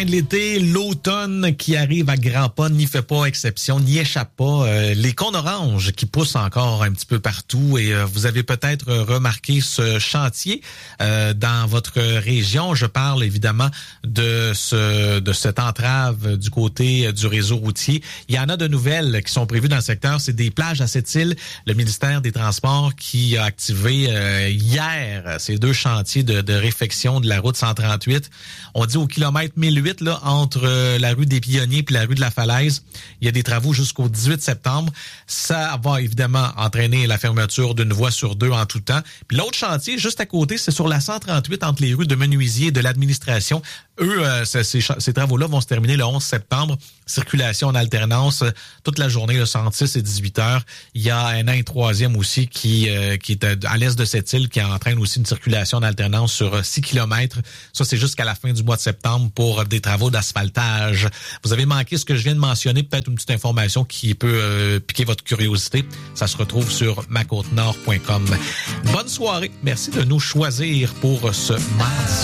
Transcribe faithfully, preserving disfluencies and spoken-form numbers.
L'été, l'automne qui arrive à grands pas n'y fait pas exception, n'y échappe pas. Euh, les cônes oranges qui poussent encore un petit peu partout et euh, vous avez peut-être remarqué ce chantier euh, dans votre région. Je parle évidemment de ce de cette entrave du côté du réseau routier. Il y en a de nouvelles qui sont prévues dans le secteur. C'est des plages à Sept-Îles. Le ministère des Transports qui a activé euh, hier ces deux chantiers de, de réfection de la route cent trente-huit. On dit au kilomètre mille huit là, entre euh, la rue des Pionniers puis la rue de la Falaise. Il y a des travaux jusqu'au dix-huit septembre. Ça va évidemment entraîner la fermeture d'une voie sur deux en tout temps. Puis l'autre chantier, juste à côté, c'est sur la cent trente-huit entre les rues de Menuisier et de l'administration. Eux, euh, ces, ces, ces travaux-là vont se terminer le onze septembre. Circulation en alternance euh, toute la journée, là, entre six et dix-huit heures. Il y a un an et troisième aussi qui, euh, qui est à l'est de cette île, qui entraîne aussi une circulation en alternance sur euh, six kilomètres. Ça, c'est jusqu'à la fin du mois de septembre pour des travaux d'asphaltage. Vous avez manqué ce que je viens de mentionner, peut-être une petite information qui peut euh, piquer votre curiosité. Ça se retrouve sur ma côte nord point com. Bonne soirée. Merci de nous choisir pour ce mardi.